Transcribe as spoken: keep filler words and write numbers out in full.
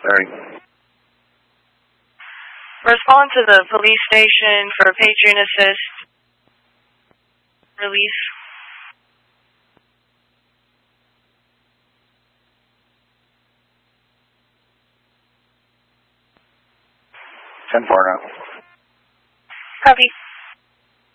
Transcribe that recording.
Larry. Respond to the police station for patron assist. Release. ten four now. Copy.